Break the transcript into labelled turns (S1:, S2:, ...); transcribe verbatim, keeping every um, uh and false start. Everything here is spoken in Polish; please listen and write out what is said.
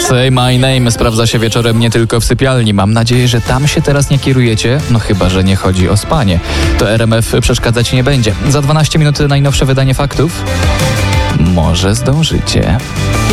S1: Say My Name sprawdza się wieczorem nie tylko w sypialni. Mam nadzieję, że tam się teraz nie kierujecie, no chyba że nie chodzi o spanie. To R M F przeszkadzać nie będzie. Za dwanaście minut najnowsze wydanie faktów. Może zdążycie.